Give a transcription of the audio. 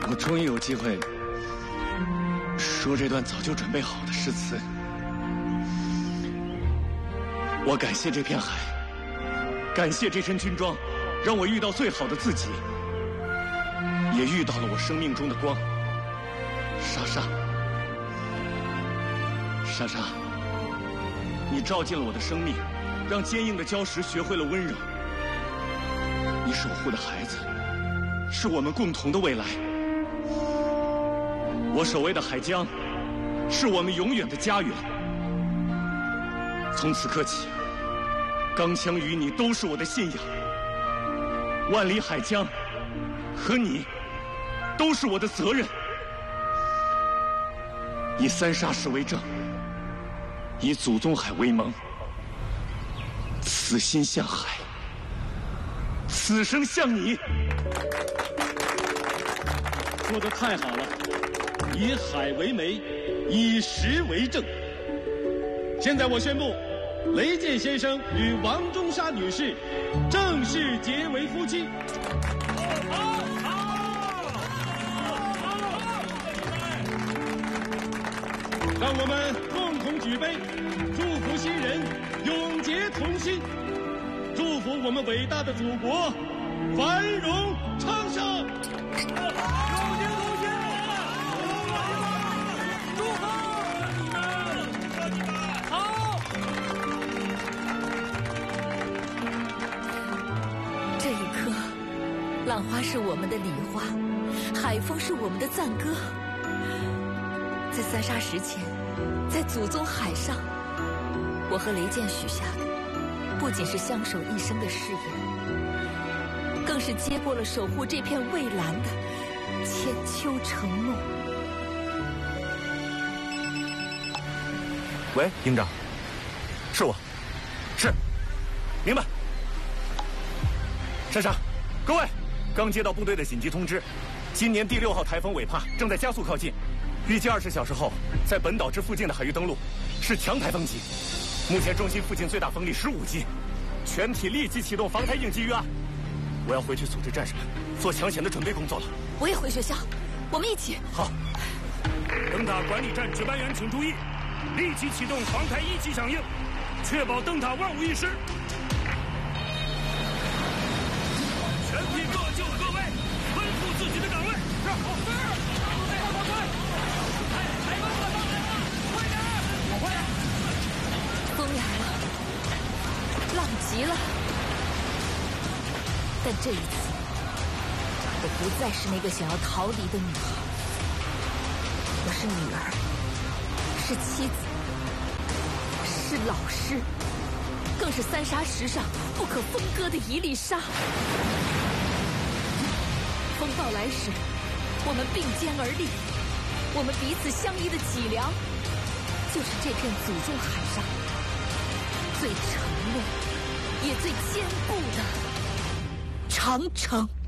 我终于有机会说这段早就准备好的诗词。我感谢这片海，感谢这身军装，让我遇到最好的自己，也遇到了我生命中的光。莎莎，莎莎，你照进了我的生命，让坚硬的礁石学会了温柔。你守护的孩子，是我们共同的未来。我守卫的海疆，是我们永远的家园。从此刻起，钢枪与你都是我的信仰。万里海疆和你都是我的责任。以三沙石为证，以祖宗海为盟，此心向海，此生向你。 说得太好了，以海为媒，以石为证。现在我宣布，雷健先生与王中沙女士正式结为夫妻。让我们共同举杯，祝福新人永结同心，祝福我们伟大的祖国繁荣昌盛。 这一刻，浪花是我们的礼花，海风是我们的赞歌。在三沙石前，在祖宗海上，我和雷健许下的，不仅是相守一生的誓言，更是接过了守护这片蔚蓝的千秋承诺。 喂，营长，是我，是，明白。珊珊，各位，刚接到部队的紧急通知，今年第6号台风尾帕正在加速靠近，预计20小时后在本岛之附近的海域登陆，是强台风级。目前中心附近最大风力15级，全体立即启动防台应急预案。我要回去组织战士们做抢险的准备工作了。 我也回学校，我们一起。 好。 灯塔管理站值班员请注意，立即启动防台1级响应，确保灯塔万无一失。全体各就各位，吩咐自己的岗位。是，好，是。 风来了，浪急了，但这一次，我不再是那个想要逃离的女孩，我是女儿，是妻子，是老师，更是三沙石上不可分割的一粒沙。风暴来时，我们并肩而立，我们彼此相依的脊梁，就是这片祖宗海上最沉默也最坚固的长城。